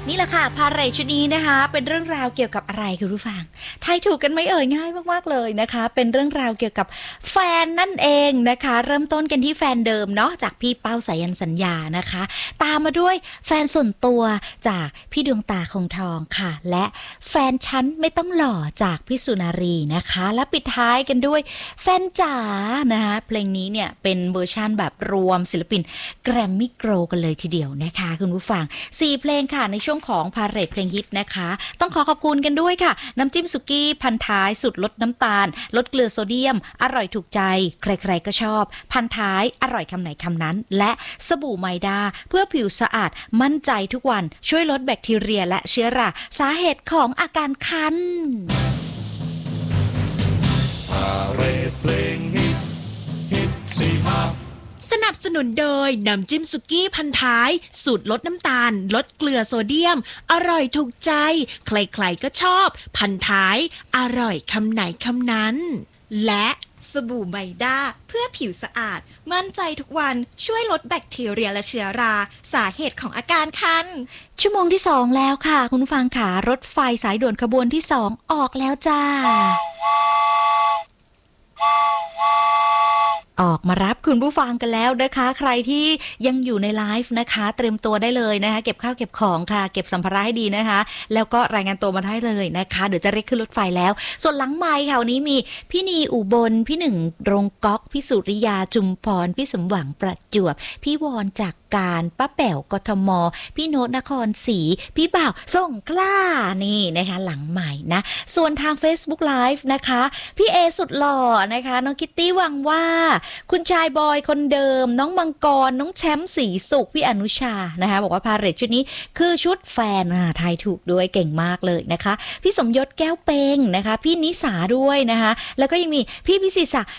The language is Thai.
นี่แหละค่ะพาเหรดชุดนี้นะคะเป็นเรื่องราวเกี่ยวกับอะไรคุณผู้ฟังทายถูกกันไหมง่ายมากๆเลยนะคะเป็นเรื่องราวเกี่ยวกับแฟนนั่นเองนะคะเริ่มต้นกันที่แฟนเดิมเนาะจากพี่เป้าสายันสัญญานะคะตามมาด้วยแฟนส่วนตัวจากพี่ดวงตาคงทองค่ะและแฟนฉันไม่ต้องหล่อจากพี่สุนารีนะคะและปิดท้ายกันด้วยแฟนจ๋านะคะเพลงนี้เนี่ยเป็นเวอร์ชั่นแบบรวมศิลปินแกรมมี่โกลด์กันเลยทีเดียวนะคะคุณผู้ฟัง4เพลงค่ะในช่วงของพาเหรดเพลงฮิตนะคะต้องขอบคุณกันด้วยค่ะน้ำจิ้มสุกี้พันท้ายสุดลดน้ำตาลลดเกลือโซเดียมอร่อยถูกใจใครๆก็ชอบพันท้ายอร่อยคำไหนคำนั้นและสบู่ไมดาเพื่อผิวสะอาดมั่นใจทุกวันช่วยลดแบคทีเรียและเชื้อราสาเหตุของอาการคันพาเหรดเพลงฮิต45 สนับสนุนโดยน้ำจิ้มสุกี้พันท้ายสูตรลดน้ำตาลลดเกลือโซเดียมอร่อยถูกใจใครๆก็ชอบพันท้ายอร่อยคำไหนคำนั้นและสบู่ไมด้าเพื่อผิวสะอาดมั่นใจทุกวันช่วยลดแบคทีเรียและเชื้อราสาเหตุของอาการคันชั่วโมงที่2แล้วค่ะคุณผู้ฟังค่ะรถไฟสายด่วนขบวนที่2ออกแล้วจ้าออกมารับคุณผู้ฟังกันแล้วนะคะใครที่ยังอยู่ในไลฟ์นะคะเตรียมตัวได้เลยนะคะเก็บข้าวเก็บของค่ะเก็บสัมภาระให้ดีนะคะแล้วก็รายงานตัวมาได้เลยนะคะเดี๋ยวจะเรียกขึ้นรถไฟแล้วส่วนหลังไมค์ค่ะวันนี้มีพี่นีอุบลพี่หนึ่งรงก๊อกพี่สุริยาจุมพรพี่สมหวังประจวบพี่วอนจากการป้าแป๋วกทมพี่โนตนครศรีพี่บ่าวส่งกล้านี่นะคะหลังใหม่นะส่วนทาง Facebook Live นะคะพี่เอสุดหล่อนะคะน้องคิตตี้หวังว่าคุณชายบอยคนเดิมน้องมังกรน้องแชมป์สีสุขพี่อนุชานะคะบอกว่าพาเหรดชุดนี้คือชุดแฟนทายถูกด้วยเก่งมากเลยนะคะพี่สมยศแก้วเปงนะคะพี่นิสาด้วยนะคะแล้วก็ยังมีพี่พิสิทธิ์ศักดิ์